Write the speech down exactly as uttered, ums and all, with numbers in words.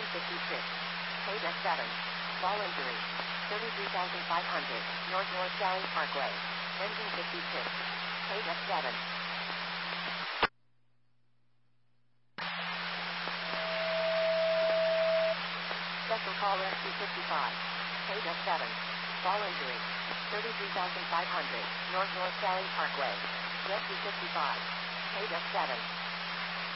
fifty-six. Code S seven. Fall injury. thirty-three thousand five hundred. North North Valley Parkway. Engine fifty-six. Code S seven. Special call Rescue fifty-five. Code S seven. Fall injury. thirty-three thousand five hundred. North North Valley Parkway. Rescue fifty-five. Code S seven.